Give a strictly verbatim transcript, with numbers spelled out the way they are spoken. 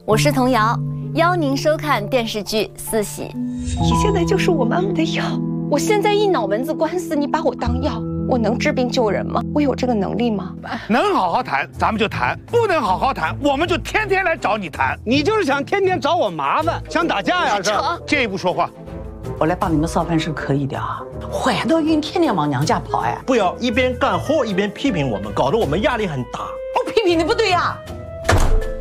我是童瑶，邀您收看电视剧《四喜》。 你现在就是我妈妈的药，我现在一脑门子官司，你把我当药，我能治病救人吗？我有这个能力吗？ 能好好谈，咱们就谈；不能好好谈，我们就天天来找你谈。 你就是想天天找我麻烦，想打架呀？是吧？ 借一步说话。 我来帮你们烧饭是可以的啊，坏到晕，天天往娘家跑哎！ 不要一边干活一边批评我们，搞得我们压力很大。 我批评你不对呀、啊。